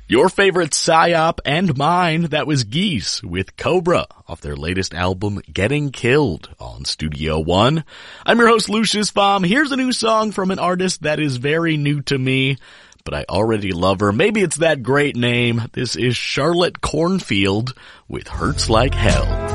Your favorite PSYOP and mine, that was Geese with Cobra off their latest album, Getting Killed, on Studio One. I'm your host, Lucius Baum. Here's a new song from an artist that is very new to me, but I already love her. Maybe it's that great name. This is Charlotte Cornfield with Hurts Like Hell.